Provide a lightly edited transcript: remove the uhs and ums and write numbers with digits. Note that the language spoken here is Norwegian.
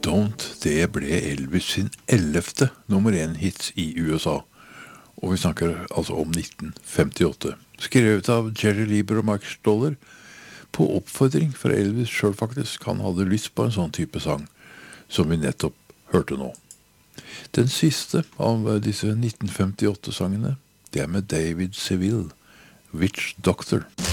Don't, det ble Elvis sin 11. nummer 1-hit i USA. Og vi snakker altså om 1958. Skrevet av Jerry Lieber og Mike Stoller, på oppfordring fra Elvis selv faktisk. Han hadde lyst på en sånn type sang, som vi nettopp hørte nå. Den siste av disse 1958-sangene, det med David Seville, Witch Doctor.